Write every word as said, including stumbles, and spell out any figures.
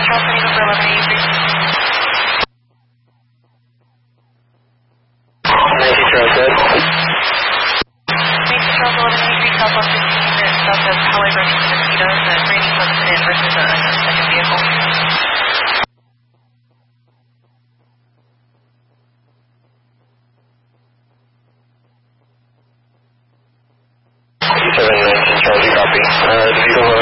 Charles, heading over eleven eighty-three. Nancy Charles, good. Nancy Charles, eleven eighty-three, Southwest fifteen units, south of Highway Road to Mosquitoes, uh, raining posted in versus a second vehicle. seven nineteen Charles, you copy. Uh, the vehicle